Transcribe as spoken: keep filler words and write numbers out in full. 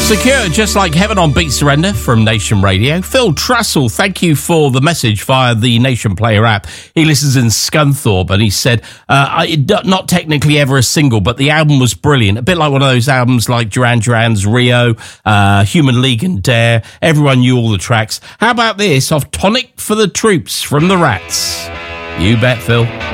Secure, just like heaven on Beat Surrender from Nation Radio. Phil Trussell, thank you for the message via the Nation Player app. He listens in Scunthorpe and he said, uh, I, not technically ever a single, but the album was brilliant. A bit like one of those albums like Duran Duran's Rio, uh, Human League and Dare. Everyone knew all the tracks. How about this off Tonic for the Troops from the Rats? You bet, Phil.